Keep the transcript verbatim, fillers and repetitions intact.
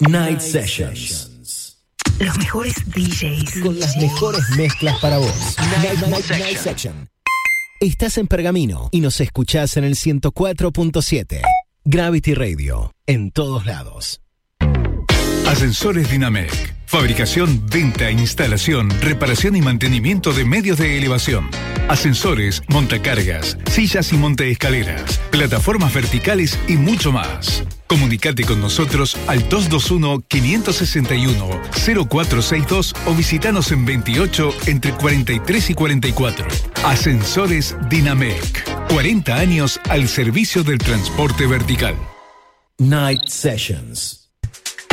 Night Sessions. Los mejores D Js. Con las mejores mezclas para vos. Night, Night, Night, Night Section. Estás en Pergamino y nos escuchás en el ciento cuatro punto siete. Gravity Radio. En todos lados. Ascensores Dinamec. Fabricación, venta, instalación, reparación y mantenimiento de medios de elevación. Ascensores, montacargas, sillas y montaescaleras, plataformas verticales y mucho más. Comunicate con nosotros al dos dos uno, cinco seis uno, cero cuatro seis dos o visitanos en veintiocho entre cuarenta y tres y cuarenta y cuatro. Ascensores Dinamec. cuarenta años al servicio del transporte vertical. Night Sessions.